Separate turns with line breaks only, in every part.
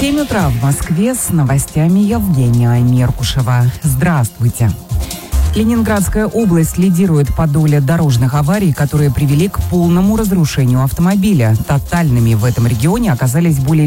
7 утра в Москве, с новостями Евгения Меркушева. Здравствуйте. Ленинградская область лидирует по доле дорожных аварий, которые привели к полному разрушению автомобиля. Тотальными в этом регионе оказались более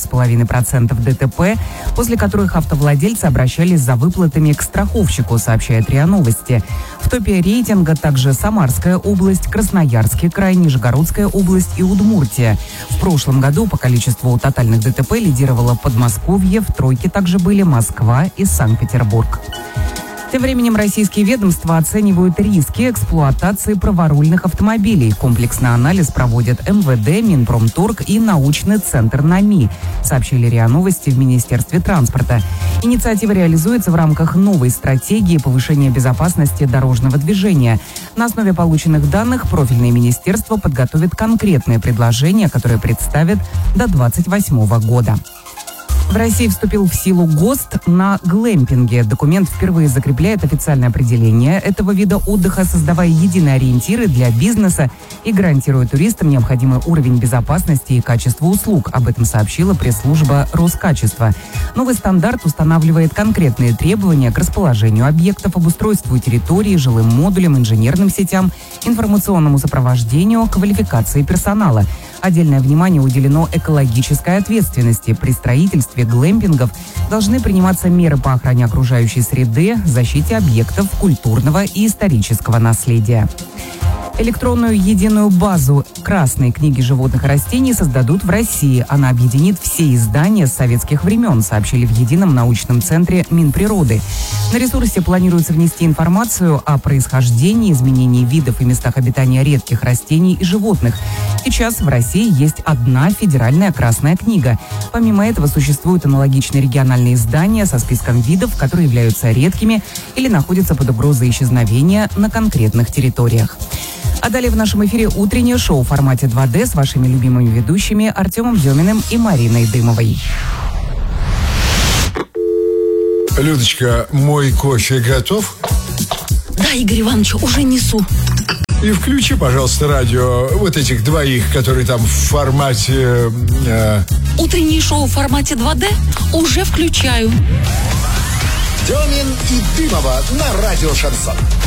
4,5% ДТП, после которых автовладельцы обращались за выплатами к страховщику, сообщает РИА Новости. В топе рейтинга также Самарская область, Красноярский край, Нижегородская область и Удмуртия. В прошлом году по количеству тотальных ДТП лидировало Подмосковье, в тройке также были Москва и Санкт-Петербург. Тем временем российские ведомства оценивают риски эксплуатации праворульных автомобилей. Комплексный анализ проводят МВД, Минпромторг и научный центр НАМИ, сообщили РИА Новости в Министерстве транспорта. Инициатива реализуется в рамках новой стратегии повышения безопасности дорожного движения. На основе полученных данных профильное министерство подготовит конкретные предложения, которые представит до 2028 года. В России вступил в силу ГОСТ на глэмпинге. Документ впервые закрепляет официальное определение этого вида отдыха, создавая единые ориентиры для бизнеса и гарантируя туристам необходимый уровень безопасности и качества услуг. Об этом сообщила пресс-служба Роскачества. Новый стандарт устанавливает конкретные требования к расположению объектов, обустройству территории, жилым модулям, инженерным сетям, информационному сопровождению, квалификации персонала. Отдельное внимание уделено экологической ответственности. При строительстве глэмпингов должны приниматься меры по охране окружающей среды, защите объектов культурного и исторического наследия. Электронную единую базу Красной книги животных и растений создадут в России. Она объединит все издания с советских времен, сообщили в Едином научном центре Минприроды. На ресурсе планируется внести информацию о происхождении, изменении видов и местах обитания редких растений и животных. Сейчас в России есть одна федеральная Красная книга. Помимо этого существуют аналогичные региональные издания со списком видов, которые являются редкими или находятся под угрозой исчезновения на конкретных территориях. А далее в нашем эфире утреннее шоу в формате 2D с вашими любимыми ведущими Артемом Деминым и Мариной Дымовой.
Людочка, мой кофе готов?
Да, Игорь Иванович, уже несу.
И включи, пожалуйста, радио вот этих двоих, которые там в формате...
Утреннее шоу в формате 2D уже включаю.
Демин и Дымова на радио Шансон.